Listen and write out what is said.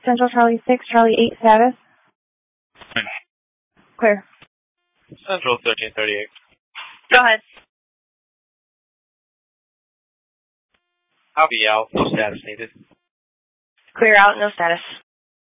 Central Charlie 6, Charlie 8 status. Clear. Central 1338. Go ahead. Copy, Al. No status needed. Clear out, no status.